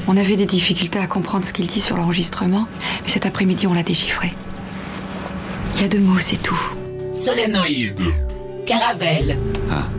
On avait des difficultés à comprendre ce qu'il dit sur l'enregistrement, mais cet après-midi, on l'a déchiffré. Il y a 2 mots, c'est tout. Solénoïde. Caravelle. Ah.